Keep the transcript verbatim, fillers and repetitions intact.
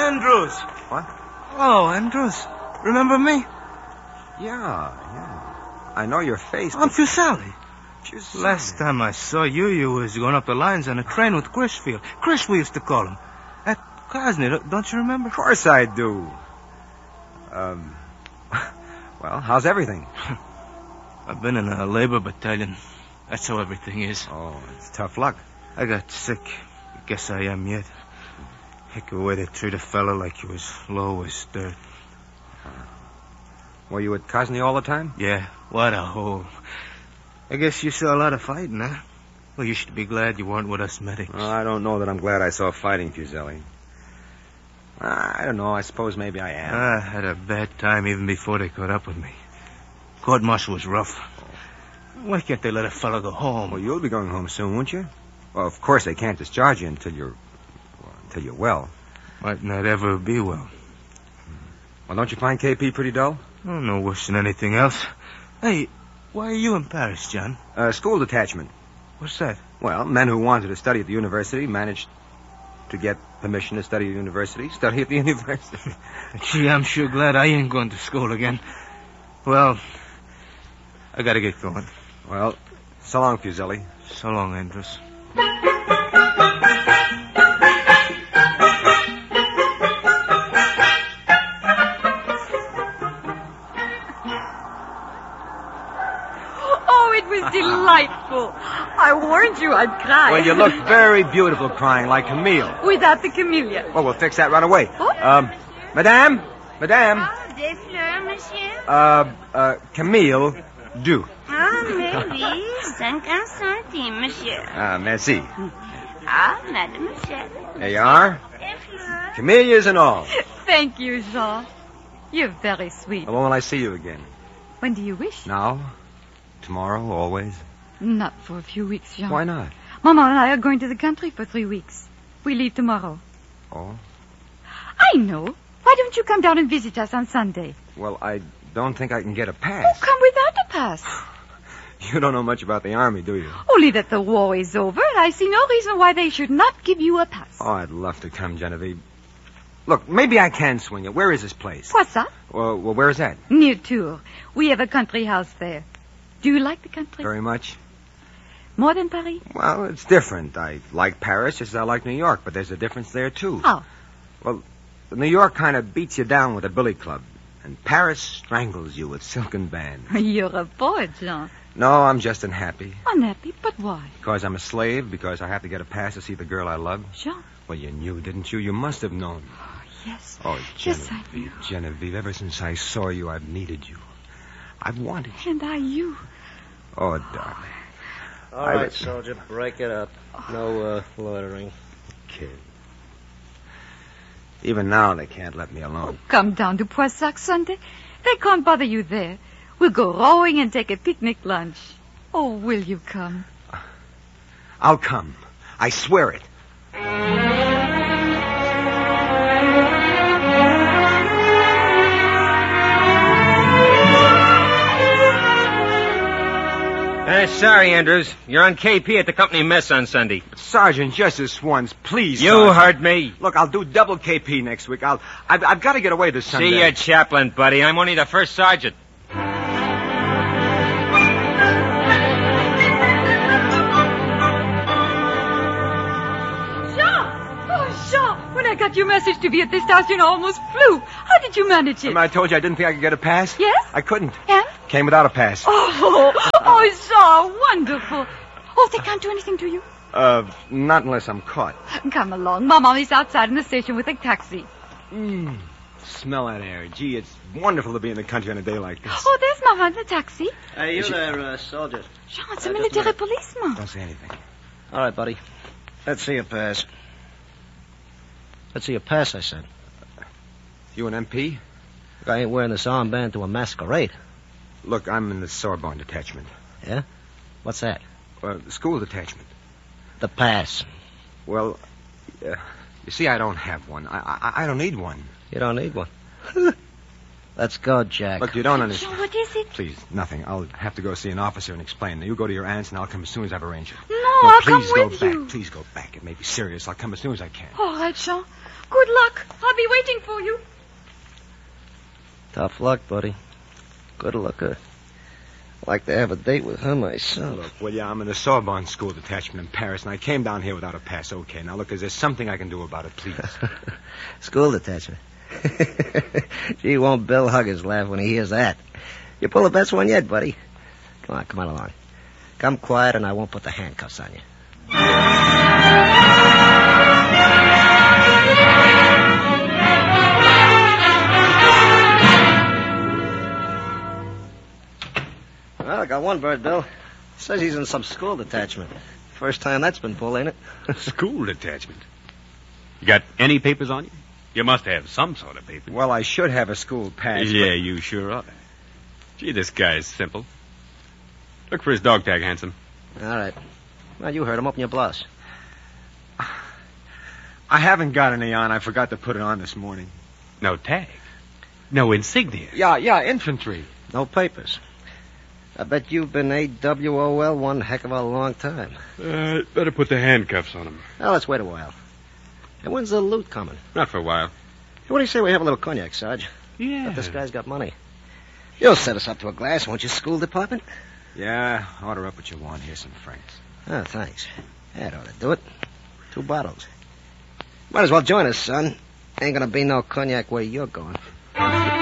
Andrews. What? Oh, Andrews. Remember me? Yeah, yeah. I know your face. I'm Fuseli. Fuseli. Last time I saw you, you was going up the lines on a train with Crisfield. Chris, we used to call him. At Krasny, don't you remember? Of course I do. Um, well, how's everything? I've been in a labor battalion. That's how everything is. Oh, it's tough luck. I got sick. I guess I am yet. Heck, the way they treat a fellow like he was low as dirt. Were you at Krasny all the time? Yeah, what a hole. I guess you saw a lot of fighting, huh? Well, you should be glad you weren't with us medics. Well, I don't know that I'm glad I saw fighting, Fuseli. I don't know. I suppose maybe I am. I had a bad time even before they caught up with me. Court-martial was rough. Why can't they let a fellow go home? Well, you'll be going home soon, won't you? Well, of course they can't discharge you until you're... Well, until you're well. Might not ever be well. Well, don't you find K P pretty dull? Oh, no worse than anything else. Hey, why are you in Paris, John? Uh, school detachment. What's that? Well, men who wanted to study at the university managed to get permission to study at the university. Study at the university. Gee, I'm sure glad I ain't going to school again. Well, I gotta get going. Well, so long, Fuseli. So long, Andrews. Oh, it was delightful. I warned you I'd cry. Well, you look very beautiful crying like Camille. Without the camellia. Well, we'll fix that right away. Oh? Um, Madame? Madame? Ah, des fleurs, monsieur? Uh, uh, Camille, do. Ah, mais oui, cinquante centimes, monsieur. Ah, merci. Ah, mademoiselle. There you are. Des fleurs. Camellias and all. Thank you, Jean. You're very sweet. Well, when will I see you again? When do you wish? Now? Tomorrow? Always? Not for a few weeks, Jean. Why not? Mama and I are going to the country for three weeks. We leave tomorrow. Oh? I know. Why don't you come down and visit us on Sunday? Well, I don't think I can get a Oh, pass. come without a pass. You don't know much about the Army, do you? Only that the war is over, and I see no reason why they should not give you a pass. Oh, I'd love to come, Genevieve. Look, maybe I can swing it. Where is this place? What's that? Well, well where is that? Near Tours. We have a country house there. Do you like the country? Very much. More than Paris? Well, it's different. I like Paris just as I like New York, but there's a difference there, too. How? Well, New York kind of beats you down with a billy club, and Paris strangles you with silken bands. You're a poet, Jean. No, I'm just unhappy. Unhappy, but why? Because I'm a slave, because I have to get a pass to see the girl I love. Jean. Well, you knew, didn't you? You must have known. Oh, yes. Oh, Yes, Genevieve, I knew. Genevieve, ever since I saw you, I've needed you. I've wanted you. And I you. Oh, darling. All I right, was- soldier, break it up. No uh, loitering. Kid. Even now, they can't let me alone. Come down to Poissac Sunday. They can't bother you there. We'll go rowing and take a picnic lunch. Oh, will you come? I'll come. I swear it. Uh, sorry, Andrews. You're on K P at the company mess on Sunday. Sergeant, just this once, please. You Sergeant. heard me. Look, I'll do double K P next week. I'll, I've, I've got to get away this Sunday. See your chaplain, buddy. I'm only the first sergeant. I got your message to be at this station, I almost flew. How did you manage it? Remember I told you I didn't think I could get a pass? Yes? I couldn't. And? Came without a pass. Oh, oh, so wonderful. Oh, they can't do anything to you? Uh, not unless I'm caught. Come along. Mama is outside in the station with a taxi. Mmm. Smell that air. Gee, it's wonderful to be in the country on a day like this. Oh, there's Mama in the taxi. Hey, you there, uh, soldier. Jean, it's a military policeman. Don't say anything. All right, buddy. Let's see your pass. Let's see your pass, I said. You an M P? Look, I ain't wearing this armband to a masquerade. Look, I'm in the Sorbonne detachment. Yeah? What's that? Uh, the school detachment. The pass. Well, uh, you see, I don't have one. I, I I don't need one. You don't need one. Let's go, Jack. Look, you don't understand. Jean, what is it? Please, nothing. I'll have to go see an officer and explain. Now, you go to your aunt's, and I'll come as soon as I've arranged it. No, No, I'll come please go with back. you. Please go back. It may be serious. I'll come as soon as I can. All right, Sean. Good luck. I'll be waiting for you. Tough luck, buddy. Good looker. Like to have a date with her myself. Look, well, yeah, I'm in the Sorbonne School Detachment in Paris, and I came down here without a pass. Okay, now look, is there something I can do about it, please? School detachment. Gee, won't Bill Huggins laugh when he hears that? You pull the best one yet, buddy. Come on, come on along. Come quiet, and I won't put the handcuffs on you. Well, I got one bird, Bill. Says he's in some school detachment. First time that's been pulled, ain't it? School detachment. You got any papers on you? You must have some sort of paper. Well, I should have a school pass. Yeah, you sure ought. Gee, this guy's simple. Look for his dog tag, handsome. All right. Well, you heard him. Open your blouse. But I haven't got any on. I forgot to put it on this morning. No tag. No insignia. Yeah, yeah, infantry. No papers. I bet you've been A W O L one heck of a long time. Uh, better put the handcuffs on him. Well, let's wait a while. And when's the loot coming? Not for a while. What do you say we have a little cognac, Sarge? Yeah. But this guy's got money. You'll set us up to a glass, won't you, school department? Yeah, order up what you want. Here's some francs. Oh, thanks. That ought to do it. Two bottles. Might as well join us, son. Ain't gonna be no cognac where you're going.